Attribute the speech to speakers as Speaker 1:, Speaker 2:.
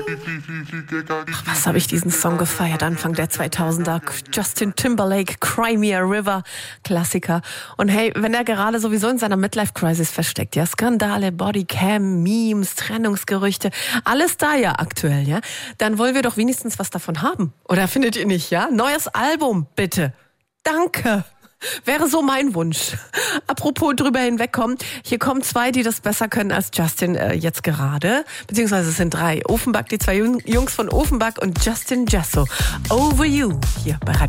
Speaker 1: Was habe ich diesen Song gefeiert, Anfang der 2000er. Justin Timberlake, Cry Me a River, Klassiker. Und hey, wenn er gerade sowieso in seiner Midlife-Crisis versteckt, ja, Skandale, Bodycam, Memes, Trennungsgerüchte, alles da ja aktuell, ja, dann wollen wir doch wenigstens was davon haben. Oder findet ihr nicht, ja? Neues Album, bitte. Danke. Wäre so mein Wunsch. Apropos drüber hinwegkommen, hier kommen zwei, die das besser können als Justin jetzt gerade. Beziehungsweise es sind drei. Offenbach, die zwei Jungs von Offenbach und Justin Jesso. Over You, hier bei Radio